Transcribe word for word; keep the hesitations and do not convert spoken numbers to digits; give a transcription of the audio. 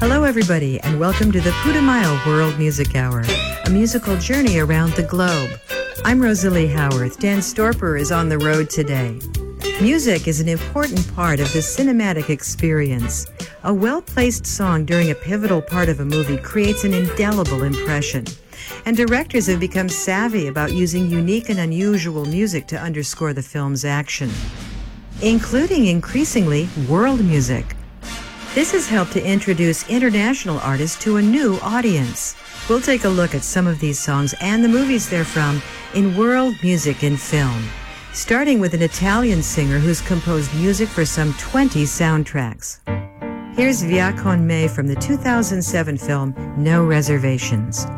Hello, everybody, and welcome to the Putumayo World Music Hour, a musical journey around the globe. I'm Rosalie Howarth. Dan Storper is on the road today. Music is an important part of the cinematic experience. A well-placed song during a pivotal part of a movie creates an indelible impression. And directors have become savvy about using unique and unusual music to underscore the film's action, including increasingly world music. This has helped to introduce international artists to a new audience. We'll take a look at some of these songs and the movies they're from in world music and film, starting with an Italian singer who's composed music for some twenty soundtracks. Here's Via con me from the two thousand seven film No Reservations.